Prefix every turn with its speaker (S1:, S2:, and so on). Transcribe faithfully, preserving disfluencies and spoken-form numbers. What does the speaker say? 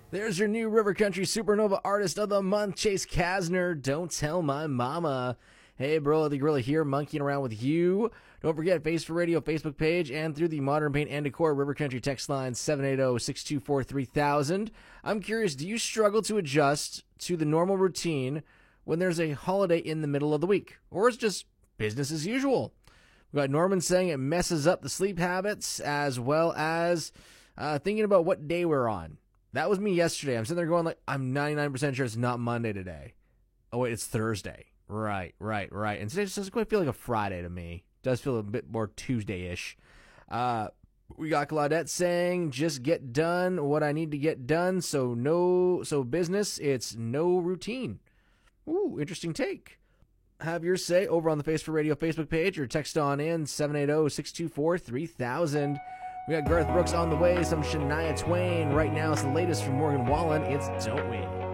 S1: There's your new River Country Supernova Artist of the Month, Chase Kasner. Don't tell my mama. Hey, bro, the gorilla here, monkeying around with you. Don't forget, Face for Radio Facebook page and through the Modern Paint and Decor River Country text line seven eight zero, six two four, three thousand. I'm curious, do you struggle to adjust to the normal routine when there's a holiday in the middle of the week? Or it's just business as usual? We've got Norman saying it messes up the sleep habits as well as uh, thinking about what day we're on. That was me yesterday. I'm sitting there going like, I'm ninety-nine percent sure it's not Monday today. Oh, wait, it's Thursday. Right, right, right. And today just doesn't quite feel like a Friday to me. It does feel a bit more Tuesday-ish. Uh, we got Claudette saying, just get done what I need to get done. So no, so business, it's no routine. Ooh, interesting take. Have your say over on the Face for Radio Facebook page or text on in seven eight zero, six two four, three thousand. We got Garth Brooks on the way, some Shania Twain. Right now, it's the latest from Morgan Wallen. It's Don't We?